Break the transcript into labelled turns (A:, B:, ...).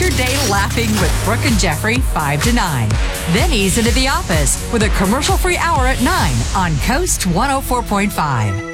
A: your day laughing with Brooke and Jeffrey 5 to 9. Then ease into the office with a commercial-free hour at 9 on Coast 104.5.